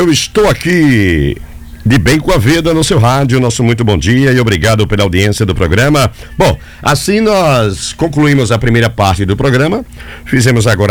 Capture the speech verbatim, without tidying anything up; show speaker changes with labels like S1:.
S1: Eu estou aqui de bem com a vida no seu rádio. Nosso muito bom dia e obrigado pela audiência do programa. Bom, assim nós concluímos a primeira parte do programa. Fizemos agora